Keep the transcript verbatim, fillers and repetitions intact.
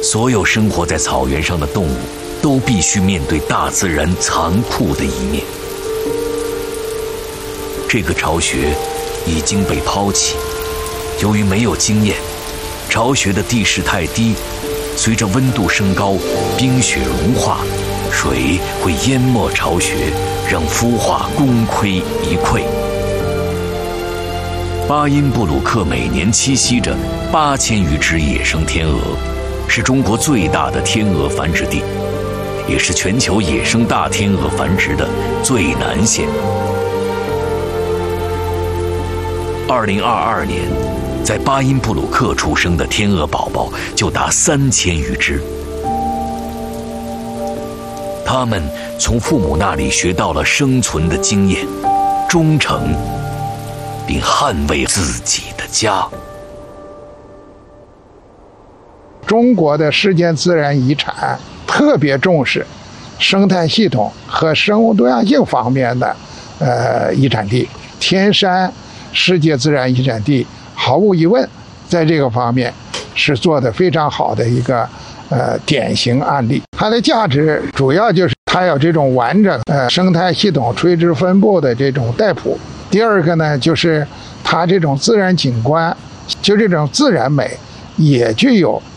所有生活在草原上的动物都必须面对大自然残酷的一面。这个巢穴已经被抛弃，由于没有经验，巢穴的地势太低，随着温度升高，冰雪融化，水会淹没巢穴，让孵化功亏一篑。巴音布鲁克每年栖息着八千余只野生天鹅，是中国最大的天鹅繁殖地，也是全球野生大天鹅繁殖的最南线。二零二二年，在巴音布鲁克出生的天鹅宝宝就达三千余只。他们从父母那里学到了生存的经验、忠诚，并捍卫自己的家。 中国的世界自然遗产特别重视生态系统和生物多样性方面的呃遗产地，天山世界自然遗产地毫无疑问在这个方面是做得非常好的一个呃典型案例。它的价值主要就是它有这种完整呃生态系统垂直分布的这种带谱。第二个呢，就是它这种自然景观，就这种自然美也具有